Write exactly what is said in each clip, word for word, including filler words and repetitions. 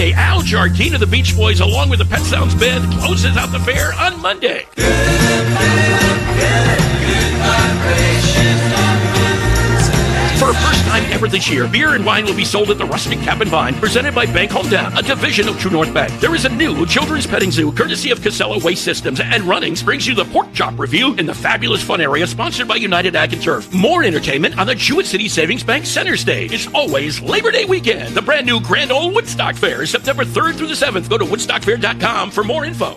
Hey, Al Jardine of the Beach Boys, along with the Pet Sounds Band, closes out the fair on Monday. Good, good, good, good vibrations. For a first time ever this year, beer and wine will be sold at the Rustic Tap and Vine, presented by Bank Hometown, a division of True North Bank. There is a new children's petting zoo, courtesy of Casella Waste Systems, and Runnings brings you the Pork Chop Review in the fabulous fun area, sponsored by United Ag and Turf. More entertainment on the Jewett City Savings Bank Center Stage. It's always Labor Day weekend. The brand new Grand Ole Woodstock Fair, September third through the seventh. Go to woodstock fair dot com for more info.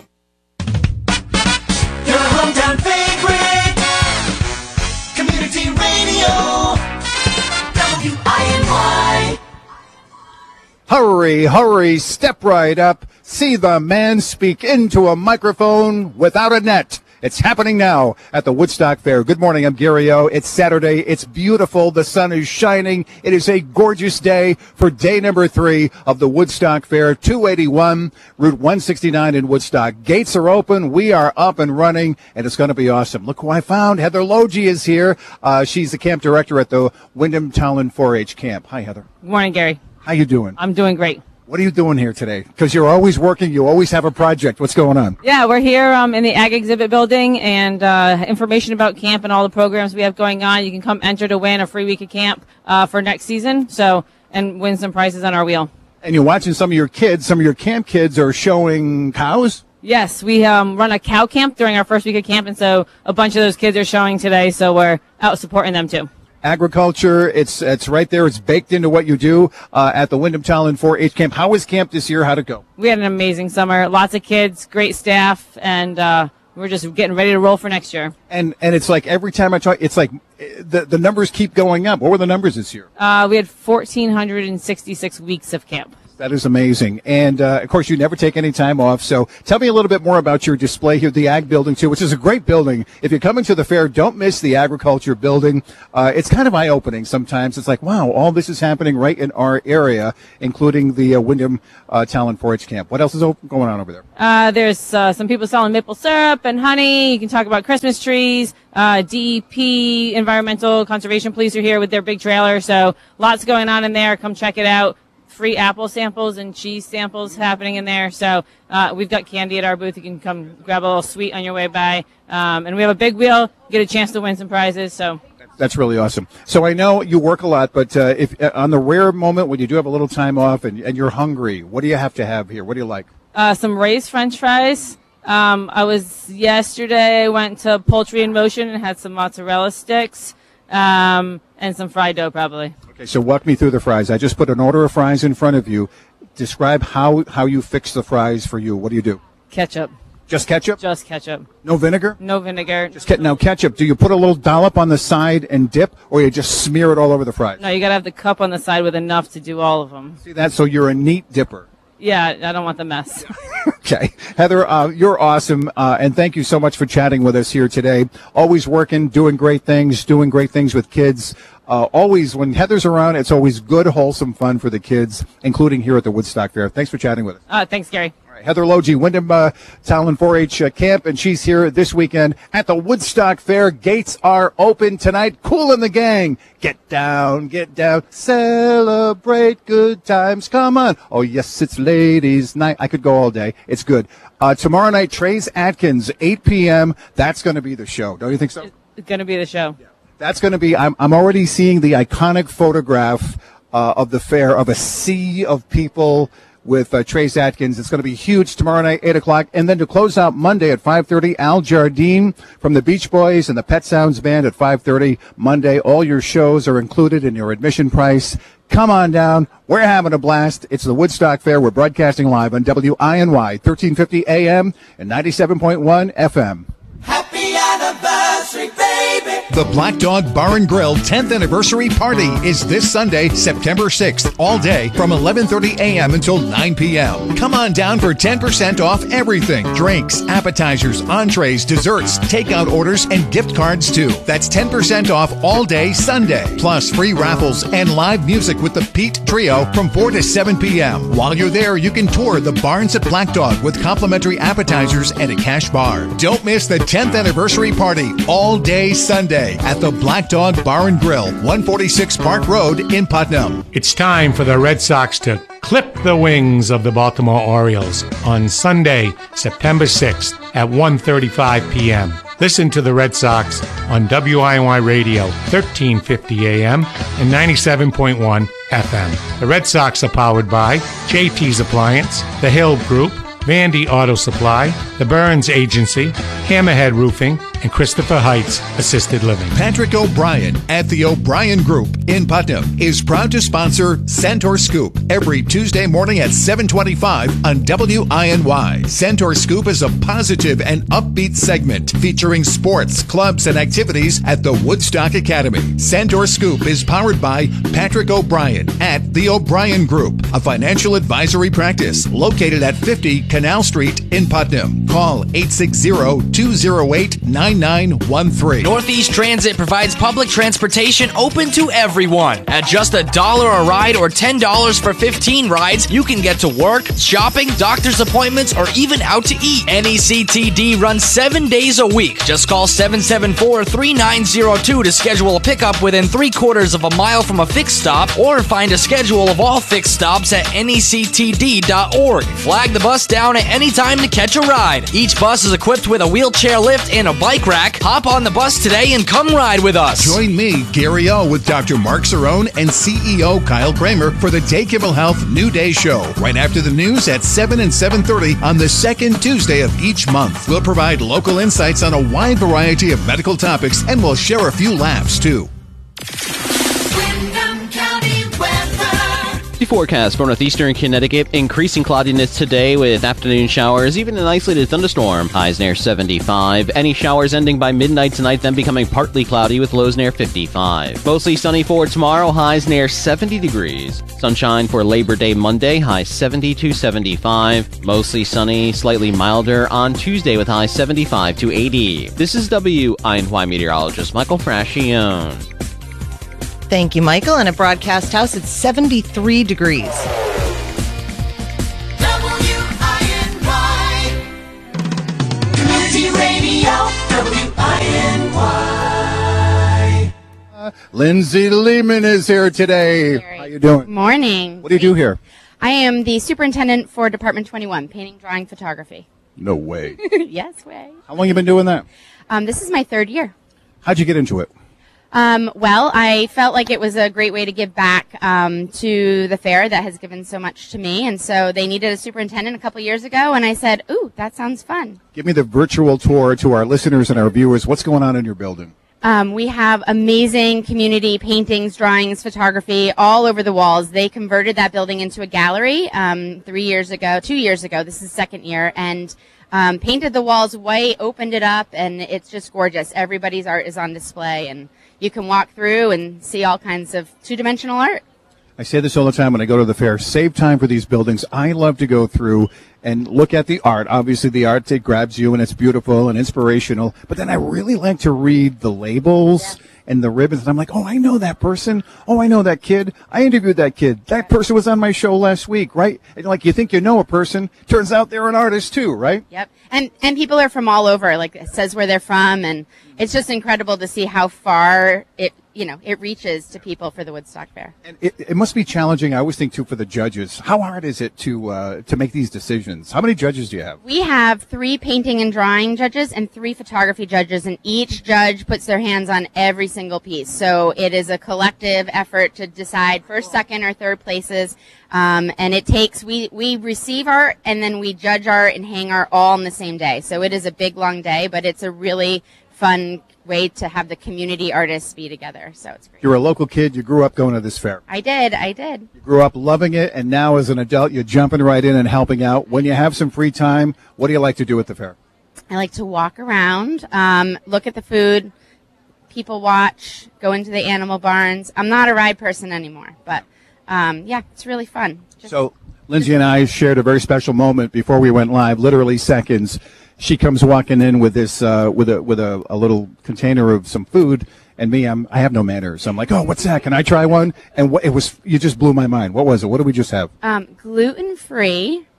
Your hometown favorite, community radio. W I N Y. Hurry, hurry, step right up. See the man speak into a microphone without a net. It's happening now at the Woodstock Fair. Good morning, I'm Gary O. It's Saturday. It's beautiful. The sun is shining. It is a gorgeous day for day number three of the Woodstock Fair, two eighty-one, Route one sixty-nine in Woodstock. Gates are open. We are up and running, and it's going to be awesome. Look who I found. Heather Logie is here. Uh, she's the camp director at the Wyndham Towland four H camp. Hi, Heather. Good morning, Gary. How you doing? I'm doing great. What are you doing here today? Because you're always working. You always have a project. What's going on? Yeah, we're here um, in the Ag Exhibit Building, and uh, information about camp and all the programs we have going on. You can come enter to win a free week of camp uh, for next season, so and win some prizes on our wheel. And you're watching some of your kids. Some of your camp kids are showing cows? Yes, we um, run a cow camp during our first week of camp, and so a bunch of those kids are showing today, so we're out supporting them too. Agriculture, it's it's right there. It's baked into what you do uh, at the Wyndham Towland four H camp. How was camp this year? How'd it go? We had an amazing summer. Lots of kids, great staff, and uh, we're just getting ready to roll for next year. And and it's like every time I talk, it's like the the numbers keep going up. What were the numbers this year? Uh, we had one thousand four hundred sixty-six weeks of camp. That is amazing. And, uh, of course, you never take any time off. So tell me a little bit more about your display here at the Ag Building, too, which is a great building. If you're coming to the fair, don't miss the Agriculture Building. Uh, it's kind of eye-opening sometimes. It's like, wow, all this is happening right in our area, including the uh, Wyndham uh, Towland four H camp. What else is open, going on over there? Uh, there's uh, some people selling maple syrup and honey. You can talk about Christmas trees. Uh, D E P, Environmental Conservation Police are here with their big trailer. So lots going on in there. Come check it out. Free apple samples and cheese samples happening in there. So uh, we've got candy at our booth. You can come grab a little sweet on your way by. Um, and we have a big wheel. Get a chance to win some prizes. So that's really awesome. So I know you work a lot, but uh, if uh, on the rare moment when you do have a little time off and, and you're hungry, what do you have to have here? What do you like? Uh, some Ray's French fries. Um, I was yesterday. I went to Poultry in Motion and had some mozzarella sticks. Um, and some fried dough, probably. Okay, so walk me through the fries. I just put an order of fries in front of you. Describe how, how you fix the fries for you. What do you do? Ketchup. Just ketchup? Just ketchup. No vinegar? No vinegar. Just ke- Now, ketchup, do you put a little dollop on the side and dip, or you just smear it all over the fries? No, you got to have the cup on the side with enough to do all of them. See that? So you're a neat dipper. Yeah, I don't want the mess. Okay. Heather, uh, you're awesome, uh, and thank you so much for chatting with us here today. Always working, doing great things, doing great things with kids. Uh, always, when Heather's around, it's always good, wholesome fun for the kids, including here at the Woodstock Fair. Thanks for chatting with us. Uh, thanks, Gary. All right, Heather Logie, Wyndham uh, Towland four H uh, camp, and she's here this weekend at the Woodstock Fair. Gates are open tonight. Cool in the gang. Get down, get down, celebrate good times. Come on. Oh, yes, it's ladies' night. I could go all day. It's good. Uh, tomorrow night, Trace Atkins, eight p.m. That's going to be the show. Don't you think so? It's going to be the show. Yeah. That's going to be, I'm, I'm already seeing the iconic photograph uh, of the fair of a sea of people with uh, Trace Atkins. It's going to be huge tomorrow night, eight o'clock. And then to close out Monday at five thirty, Al Jardine from the Beach Boys and the Pet Sounds Band at five thirty Monday. All your shows are included in your admission price. Come on down. We're having a blast. It's the Woodstock Fair. We're broadcasting live on W I N Y, thirteen fifty A M and ninety-seven point one F M. Happy anniversary, baby. The Black Dog Bar and Grill tenth Anniversary Party is this Sunday, September sixth, all day from eleven thirty a m until nine p m Come on down for ten percent off everything. Drinks, appetizers, entrees, desserts, takeout orders, and gift cards too. That's ten percent off all day Sunday. Plus free raffles and live music with the Pete Trio from four to seven p m While you're there, you can tour the Barns at Black Dog with complimentary appetizers and a cash bar. Don't miss the tenth Anniversary Party all day Sunday Saturday at the Black Dog Bar and Grill, one forty-six Park Road in Putnam. It's time for the Red Sox to clip the wings of the Baltimore Orioles on Sunday, September sixth at one thirty-five p.m. Listen to the Red Sox on W I N Y Radio, thirteen fifty A M and ninety-seven point one F M. The Red Sox are powered by J T's Appliance, The Hill Group, Vandy Auto Supply, The Burns Agency, Hammerhead Roofing, and Christopher Heights Assisted Living. Patrick O'Brien at the O'Brien Group in Putnam is proud to sponsor Centaur Scoop every Tuesday morning at seven twenty-five on W I N Y. Centaur Scoop is a positive and upbeat segment featuring sports, clubs, and activities at the Woodstock Academy. Centaur Scoop is powered by Patrick O'Brien at the O'Brien Group, a financial advisory practice located at fifty Canal Street in Putnam. Call eight six zero, two zero eight, nine nine one three. Northeast Transit provides public transportation open to everyone. At just a dollar a ride or ten dollars for fifteen rides, you can get to work, shopping, doctor's appointments, or even out to eat. N E C T D runs seven days a week. Just call seven seven four, three nine zero two to schedule a pickup within three quarters of a mile from a fixed stop, or find a schedule of all fixed stops at N E C T D dot org. Flag the bus down at any time to catch a ride. Each bus is equipped with a wheelchair lift and a bike rack. Hop on the bus today and come ride with us. Join me, Gary O, with Doctor Mark Cerrone and C E O Kyle Kramer for the Day Kibble Health New Day Show right after the news at seven and seven thirty on the second Tuesday of each month. We'll provide local insights on a wide variety of medical topics, and we'll share a few laughs too. Windham County weather. The forecast for northeastern Connecticut, increasing cloudiness today with afternoon showers, even an isolated thunderstorm. Highs near seventy-five. Any showers ending by midnight tonight, then becoming partly cloudy with lows near fifty-five. Mostly sunny for tomorrow, highs near seventy degrees. Sunshine for Labor Day Monday, highs seventy to seventy-five. Mostly sunny, slightly milder on Tuesday with highs seventy-five to eighty. This is W I N Y meteorologist Michael Frascione. Thank you, Michael. And at Broadcast House, it's seventy-three degrees. W I N Y Community Radio, W I N Y. Uh, Lindsay Lehman is here today. How you doing? Morning. What do you do here? I am the superintendent for Department twenty-one, painting, drawing, photography. No way. Yes, way. How long you been doing that? Um, this is my third year. How'd you get into it? Um, well, I felt like it was a great way to give back um, to the fair that has given so much to me. And so they needed a superintendent a couple years ago, and I said, ooh, that sounds fun. Give me the virtual tour to our listeners and our viewers. What's going on in your building? Um, we have amazing community paintings, drawings, photography all over the walls. They converted that building into a gallery um, three years ago, two years ago. This is second year. And um, painted the walls white, opened it up, and it's just gorgeous. Everybody's art is on display, and you can walk through and see all kinds of two-dimensional art. I say this all the time when I go to the fair. Save time for these buildings. I love to go through and look at the art. Obviously, the art, it grabs you, and it's beautiful and inspirational. But then I really like to read the labels yeah. and the ribbons. And I'm like, oh, I know that person. Oh, I know that kid. I interviewed that kid. That person was on my show last week, right? And like, you think you know a person. Turns out they're an artist, too, right? Yep. And and people are from all over. Like, it says where they're from. And it's just incredible to see how far it you know, it reaches to people for the Woodstock Fair. And it, it must be challenging, I always think, too, for the judges. How hard is it to uh, to make these decisions? How many judges do you have? We have three painting and drawing judges and three photography judges, and each judge puts their hands on every single piece. So it is a collective effort to decide first, second, or third places. Um, and it takes, we, we receive art, and then we judge art and hang art all on the same day. So it is a big, long day, but it's a really fun way to have the community artists be together. So it's great. You're a local kid. You grew up going to this fair. I did. I did. You grew up loving it, and now as an adult, you're jumping right in and helping out. When you have some free time, what do you like to do at the fair? I like to walk around, um, look at the food, people watch, go into the animal barns. I'm not a ride person anymore, but um, yeah, it's really fun. Just so Lindsay and I shared a very special moment before we went live, literally seconds. She comes walking in with this, uh, with a with a, a little container of some food, and me, I'm I have no manners. I'm like, oh, what's that? Can I try one? And what, it was, you just blew my mind. What was it? What did we just have? Um, gluten-free,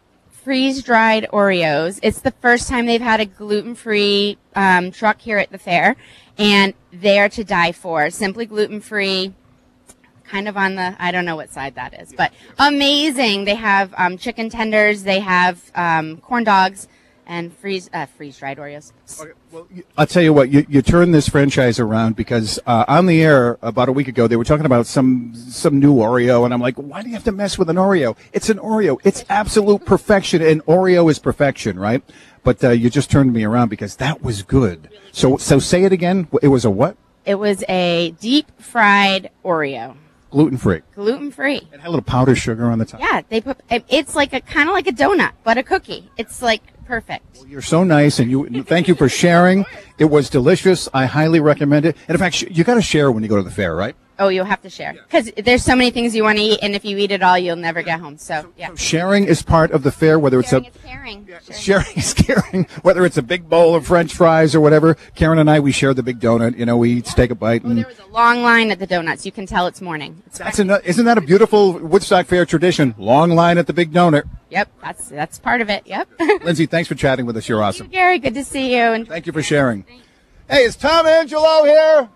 freeze-dried Oreos. It's the first time they've had a gluten-free um, truck here at the fair, and they are to die for. Simply gluten-free, kind of on the, I don't know what side that is, but amazing. They have um, chicken tenders, they have um, corn dogs, and freeze uh, freeze-dried Oreos. Okay, well, I'll tell you what, you, you turn this franchise around because uh, on the air about a week ago, they were talking about some some new Oreo, and I'm like, why do you have to mess with an Oreo? It's an Oreo. It's absolute perfection, and Oreo is perfection, right? But uh, you just turned me around because that was good. So, so say it again. It was a what? It was a deep-fried Oreo. Gluten-free. Gluten-free. It had a little powdered sugar on the top. Yeah, they put. It's like a kind of like a donut, but a cookie. It's like perfect. Well, you're so nice, and you thank you for sharing. It was delicious. I highly recommend it. And in fact, you got to share when you go to the fair, right? Oh, you'll have to share because there's so many things you want to eat, and if you eat it all, you'll never get home. So, yeah. Sharing is part of the fair, whether it's sharing a is caring. Yeah, sharing is caring. Whether it's a big bowl of French fries or whatever. Karen and I, we share the big donut. You know, we each take a bite. Well, and there was a long line at the donuts. You can tell it's morning. It's that's an, isn't that a beautiful Woodstock Fair tradition? Long line at the big donut. Yep, that's that's part of it. Yep. Lindsay, thanks for chatting with us. You're awesome. Thank you, Gary, good to see you. And thank you for sharing. Hey, is Tom Angelo here?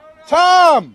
Tom!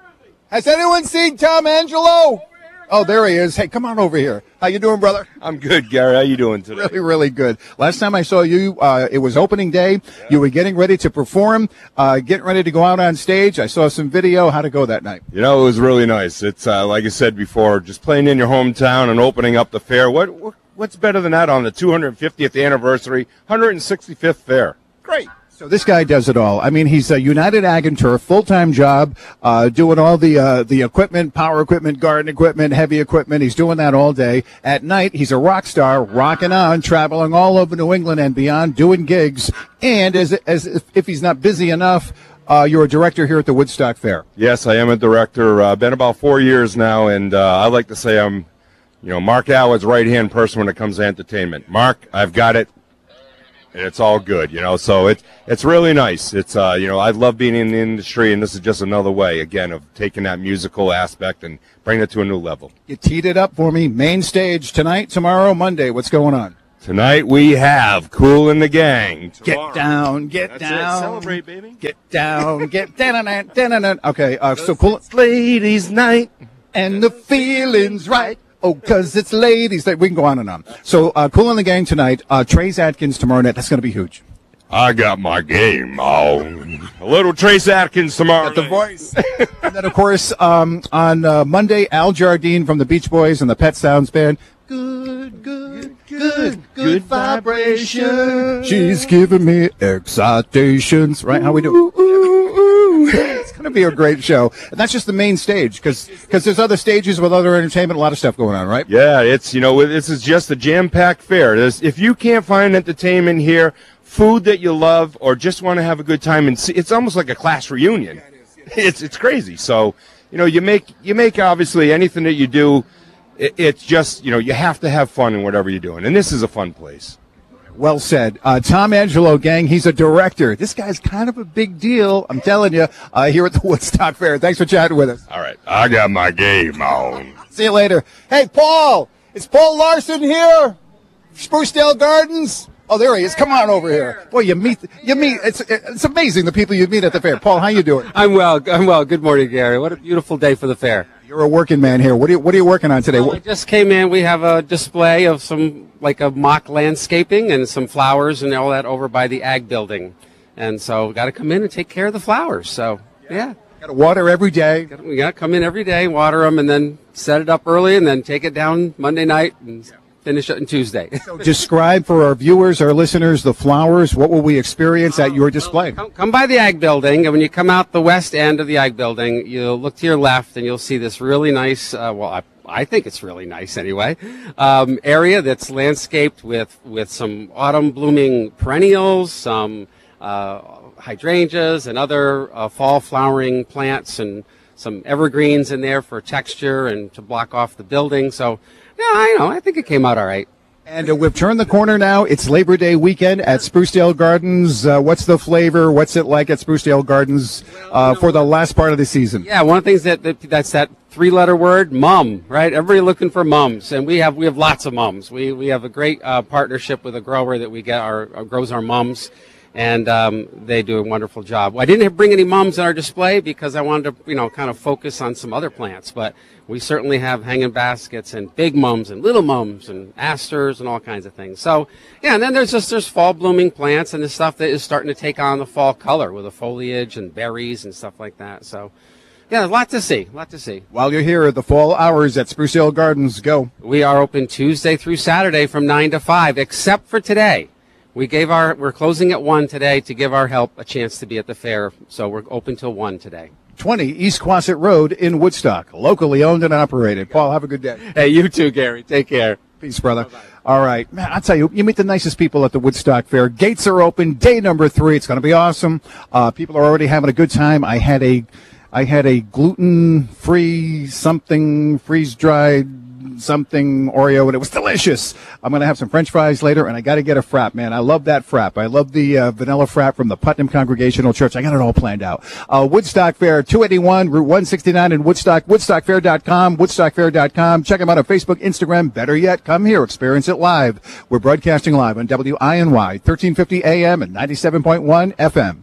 Has anyone seen Tom Angelo? Oh, there he is. Hey, come on over here. How you doing, brother? I'm good, Gary. How you doing today? Really, really good. Last time I saw you, uh, it was opening day. Yeah. You were getting ready to perform, uh, getting ready to go out on stage. I saw some video. How'd it go that night? You know, it was really nice. It's, uh, like I said before, just playing in your hometown and opening up the fair. What, what What's better than that on the two hundred fiftieth anniversary, one hundred sixty-fifth fair? Great. So this guy does it all. I mean, he's a United Ag and Turf, full-time job, uh, doing all the uh, the equipment, power equipment, garden equipment, heavy equipment. He's doing that all day. At night, he's a rock star, rocking on, traveling all over New England and beyond, doing gigs. And as as if, if he's not busy enough, uh, you're a director here at the Woodstock Fair. Yes, I am a director. Uh, been about four years now, and uh, I like to say I'm, you know, Mark Alwood's right-hand person when it comes to entertainment. Mark, I've got it. And it's all good, you know, so it's it's really nice. It's, uh, you know, I love being in the industry, and this is just another way, again, of taking that musical aspect and bringing it to a new level. You teed it up for me. Main stage tonight, tomorrow, Monday. What's going on? Tonight we have Kool and the Gang. Tomorrow. Get down, get That's down. It. Celebrate, baby. Get down, get down, down, down. Okay, uh, so Kool. It's ladies' night. And the feeling's right. Oh, because it's ladies. We can go on and on. So, uh, Kool and the Gang tonight. Uh, Trace Atkins tomorrow night. That's going to be huge. I got my game on. A little Trace Atkins tomorrow Got the voice. And then, of course, um, on uh, Monday, Al Jardine from the Beach Boys and the Pet Sounds Band. Good, good, good, good vibration. She's giving me excitations. Right? How we do? Ooh, ooh, ooh. It's going to be a great show. And that's just the main stage because there's other stages with other entertainment, a lot of stuff going on, right? Yeah, it's, you know, this is just a jam-packed fair. There's, if you can't find entertainment here, food that you love, or just want to have a good time, and see, it's almost like a class reunion. It's it's crazy. So, you know, you make you make obviously anything that you do, it, it's just, you know, you have to have fun in whatever you're doing, and this is a fun place. Well said. Uh, Tom Angelo, gang, he's a director. This guy's kind of a big deal, I'm telling you, uh, here at the Woodstock Fair. Thanks for chatting with us. All right. I got my game on. See you later. Hey, Paul, is Paul Larson here? Sprucedale Gardens? Oh, there he is. Come on over here. Boy, you meet, you meet, it's it's amazing the people you meet at the fair. Paul, how you doing? I'm well. I'm well. Good morning, Gary. What a beautiful day for the fair. You're a working man here. What are you, what are you working on today? Well, I just came in. We have a display of some, like a mock landscaping and some flowers and all that over by the Ag Building. And so we got to come in and take care of the flowers. So, yeah. Got to water every day. We got to come in every day, water them, and then set it up early and then take it down Monday night and finish it on Tuesday. So describe for our viewers, our listeners, the flowers. What will we experience at your display? Come, come by the Ag Building, and when you come out the west end of the Ag Building, you'll look to your left, and you'll see this really nice, uh, well, I, I think it's really nice anyway, um, area that's landscaped with, with some autumn blooming perennials, some uh, hydrangeas, and other uh, fall flowering plants, and some evergreens in there for texture and to block off the building. So, yeah, I know. I think it came out all right. And uh, we've turned the corner now. It's Labor Day weekend at Sprucedale Gardens. Uh, what's the flavor? What's it like at Sprucedale Gardens uh, for the last part of the season? Yeah, one of the things that, that that's that three-letter word, mum, right? Everybody looking for mums, and we have we have lots of mums. We we have a great uh, partnership with a grower that we get our, our grows our mums, and um, they do a wonderful job. I didn't bring any mums in our display because I wanted to, you know, kind of focus on some other plants, but we certainly have hanging baskets and big mums and little mums and asters and all kinds of things. So, yeah, and then there's just there's fall blooming plants and the stuff that is starting to take on the fall color with the foliage and berries and stuff like that. So, yeah, a lot to see, a lot to see. While you're here, the fall hours at Spruce Hill Gardens, go. We are open Tuesday through Saturday from nine to five, except for today. We gave our, we're closing at one today to give our help a chance to be at the fair, so we're open till one today. twenty East Quonset Road in Woodstock, locally owned and operated. Paul, have a good day. Hey, you too, Gary. Take care. Peace, brother. Bye-bye. All right. Man, I'll tell you, you meet the nicest people at the Woodstock Fair. Gates are open, day number three. It's going to be awesome. Uh, people are already having a good time. I had a, I had a gluten-free something, freeze-dried something Oreo, and it was delicious. I'm going to have some French fries later, and I got to get a frap, man. I love that frap. I love the uh, vanilla frap from the Putnam Congregational Church. I got it all planned out. Uh, Woodstock Fair, two eighty-one, Route one sixty-nine in Woodstock, woodstock fair dot com, woodstock fair dot com. Check them out on Facebook, Instagram. Better yet, come here, experience it live. We're broadcasting live on W I N Y, thirteen fifty A M and ninety-seven point one F M.